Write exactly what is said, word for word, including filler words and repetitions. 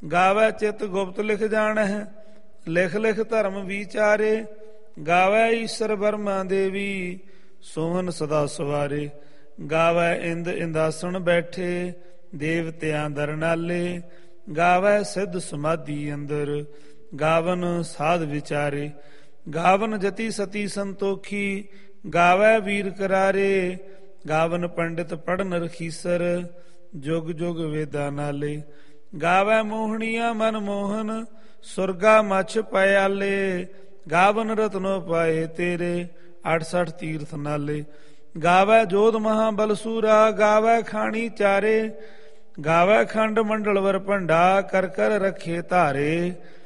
ਗਾਵੈ ਚਿਤ ਗੁਪਤ ਲਿਖ ਜਾਣਹਿ, ਲਿਖ ਲਿਖ ਧਰਮ ਵਿਚਾਰੇ। ਗਾਵੈ ਈਸ਼ਰ ਬਰਮਾ ਦੇਵੀ, ਸੋਹਨ ਸਦਾ ਸਵਾਰੇ। ਗਾਵੈ ਇੰਦ ਇੰਦਾਸਣ ਬੈਠੇ, ਦੇਵਤਿਆਂ ਦਰਨਾਲੇ। ਗਾਵੈ ਸਿੱਧ ਸਮਾਧੀ ਅੰਦਰ, ਗਾਵਨ ਸਾਧ ਵਿਚਾਰੇ। ਗਾਵਨ ਜਤੀ ਸਤੀ ਸੰਤੋਖੀ, ਗਾਵੈ ਵੀਰ ਕਰਾਰੇ। ਗਾਵਨ ਪੰਡਿਤ ਪੜਨ ਰਖੀਸਰ, ਜੁਗ ਜੁਗ ਵੇਦਾਂ ਨਾਲੇ। ਗਾਵੈ ਮੋਹਣੀਆਂ ਮਨ ਮੋਹਨ, ਸੁਰਗਾ ਮਛ ਪਿਆਲੇ। ਗਾਵਨ ਰਤਨੋ ਪਾਏ ਤੇਰੇ, ਅਠਸਠ ਤੀਰਥ ਨਾਲੇ। ਗਾਵੈ ਜੋਧ ਮਹਾਬਲ ਸੂਰਾ, ਗਾਵੈ ਖਾਣੀ ਚਾਰੇ। ਗਾਵੈ ਖੰਡ ਮੰਡਲ ਵਰ ਭੰਡਾ, ਕਰ ਕਰ ਰੱਖੇ ਧਾਰੇ।